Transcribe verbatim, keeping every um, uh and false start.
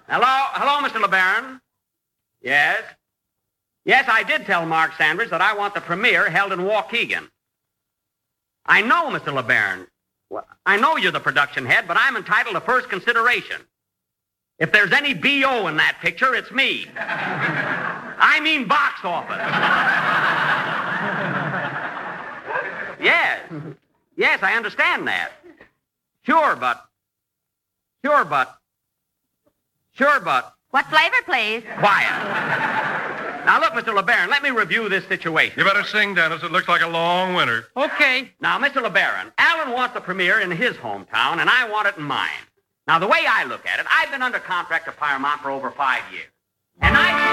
Hello? Hello, Mister LeBaron? Yes? Yes, I did tell Mark Sanders that I want the premiere held in Waukegan. I know, Mister LeBaron. Well, I know you're the production head, but I'm entitled to first consideration. If there's any B O in that picture, it's me. I mean box office. Yes. Yes, I understand that. Sure, but... Sure, but... Sure, but... What flavor, please? Quiet. Now, look, Mister LeBaron, let me review this situation. You better sing, Dennis. It looks like a long winter. Okay. Now, Mister LeBaron, Alan wants the premiere in his hometown, and I want it in mine. Now, the way I look at it, I've been under contract to Paramount for over five years. And I...